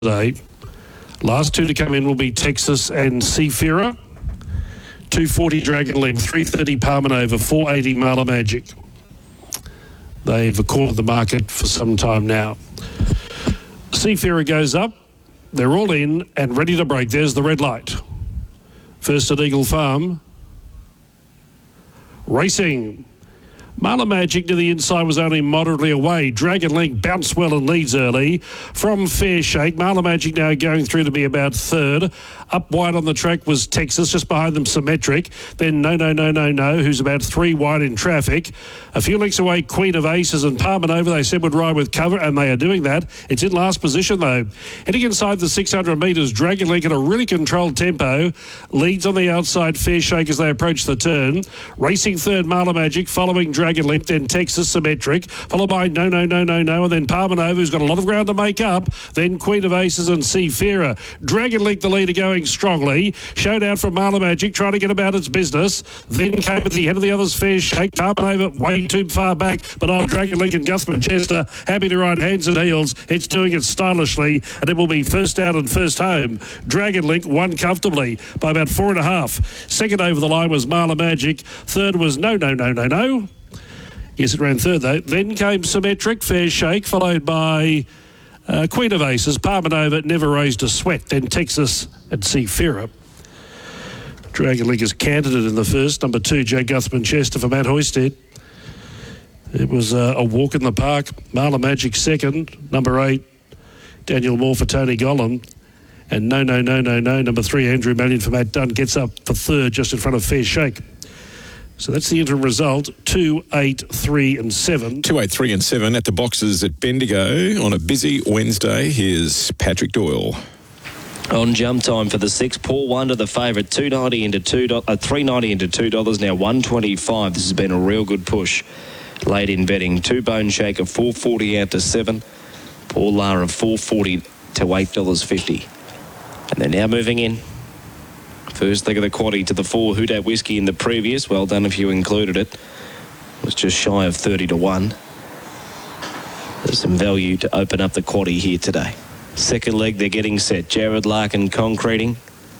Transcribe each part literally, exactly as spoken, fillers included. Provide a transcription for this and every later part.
today. Last two to come in will be Texas and Seafarer. two forty Dragon Link, three thirty Parmanova, four eighty Marla Magic. They've cornered the market for some time now. Seafarer goes up. They're all in and ready to break. There's the red light. First at Eagle Farm. Racing. Marla Magic to the inside was only moderately away. Dragon Link bounced well and leads early from Fair Shake. Marla Magic now going through to be about third. Up wide on the track was Texas, just behind them Symmetric. Then No No No No No, who's about three wide in traffic. A few lengths away, Queen of Aces and Parmanova, they said would ride with cover, and they are doing that. It's in last position though. Heading inside the six hundred metres, Dragon Link at a really controlled tempo. Leads on the outside, Fair Shake as they approach the turn. Racing third, Marla Magic, following Dragon Link, then Texas Symmetric, followed by No No No No No, and then Parmanova, who's got a lot of ground to make up. Then Queen of Aces and Seafarer. Dragon Link, the leader, going strongly. Showdown from Marla Magic, trying to get about its business. Then came at the head of the others, Fair Shake. Parmanova way too far back, but on Dragon Link and Gus Manchester happy to ride hands and heels. It's doing it stylishly, and it will be first out and first home. Dragon Link won comfortably by about four and a half. Second over the line was Marla Magic. Third was No No No No No. Yes, it ran third though. Then came Symmetric, Fair Shake, followed by uh, Queen of Aces. Parmanova never raised a sweat. Then Texas and Seafarer. Dragon Link is candidate in the first. Number two, Joe Guthman Chester for Matt Hoysted. It was uh, a walk in the park. Marla Magic second. Number eight, Daniel Moore for Tony Gollan. And No No No No No, number three, Andrew Mallion for Matt Dunn, gets up for third just in front of Fair Shake. So that's the interim result, two, eight, three and seven. two, eight, three and seven at the boxes at Bendigo on a busy Wednesday. Here's Patrick Doyle. On jump time for the six, Paul Wonder, the favourite, two ninety into two dollars, uh, three ninety into two dollars, now one twenty-five. This has been a real good push late in betting. Two Bone Shaker, four forty out to seven. Paul Lara, four forty to eight dollars fifty. And they're now moving in. First leg of the quaddie to the four, Houdat Whiskey in the previous. Well done if you included it. It was just shy of thirty to one. There's some value to open up the quaddie here today. Second leg, they're getting set. Jared Larkin concreting.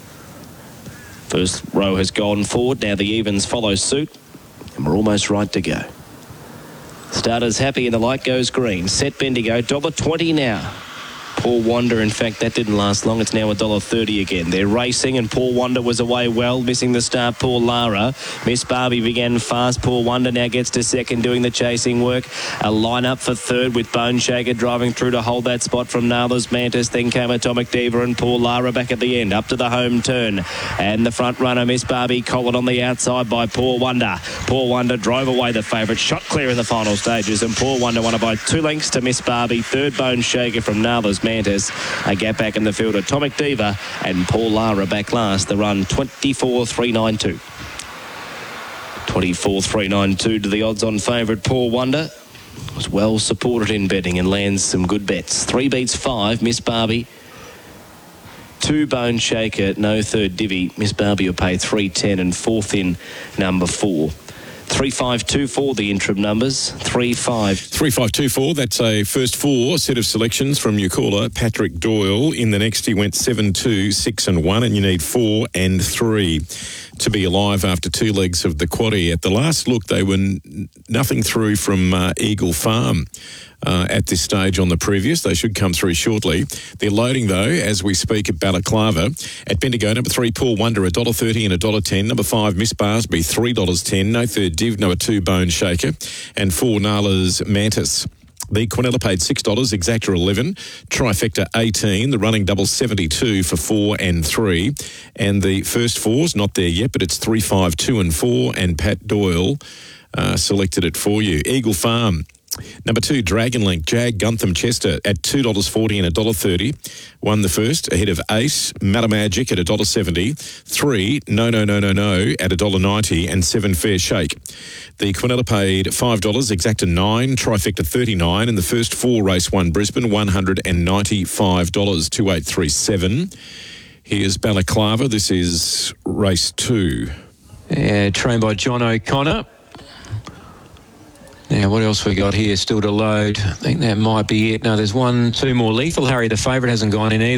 First row has gone forward. Now the evens follow suit. And we're almost right to go. Starters happy and the light goes green. Set Bendigo, one dollar twenty now. Paul Wonder, in fact, that didn't last long. It's now one dollar thirty again. They're racing, and Paul Wonder was away well, missing the start, Paul Lara. Miss Barbie began fast. Paul Wonder now gets to second, doing the chasing work. A line-up for third with Bone Shaker driving through to hold that spot from Nala's Mantis. Then came Atomic Diva and Paul Lara back at the end, up to the home turn. And the front runner, Miss Barbie, collared on the outside by Paul Wonder. Paul Wonder drove away the favourite, shot clear in the final stages, and Paul Wonder won it by two lengths to Miss Barbie. Third, Bone Shaker from Nala's Mantis. A gap back in the field, Atomic Diva and Paul Lara back last. The run twenty-four three ninety-two. twenty-four three ninety-two to the odds on favourite Paul Wonder. Was well supported in betting and lands some good bets. Three beats five, Miss Barbie. Two Bone Shaker, no third divvy. Miss Barbie will pay three ten and fourth in number four. three five two four, the interim numbers. three five. three five two four, that's a first four set of selections from your caller, Patrick Doyle. In the next, he went seven, two, six and one, and you need four and three to be alive after two legs of the quaddie. At the last look, they were n- nothing through from uh, Eagle Farm. Uh, at this stage on the previous. They should come through shortly. They're loading, though, as we speak at Balaclava. At Bendigo, number three, Paul Wonder, one dollar thirty and one dollar ten. Number five, Miss Barsby, three dollars ten. No third div. Number two, Bone Shaker. And four, Nala's Mantis. The Quinella paid six dollars, Exacta eleven, Trifecta eighteen, the running double seventy-two for four and three. And the first four's not there yet, but it's three, five, two and four, and Pat Doyle uh, selected it for you. Eagle Farm. Number two, Dragon Link, Jag Guntham Chester at two dollars forty and one dollar thirty. Won the first ahead of Ace, Marla Magic at one dollar seventy. Three, No No No No No at one dollar ninety, and seven, Fair Shake. The Quinella paid five dollars, Exacta nine, Trifecta thirty-nine, and the first four race one Brisbane, one hundred ninety-five dollars, two eight three seven. Here's Balaclava. This is race two. Yeah, trained by John O'Connor. Now, what else we got here still to load? I think that might be it. No, there's one, two more. Lethal Harry, the favourite, hasn't gone in either.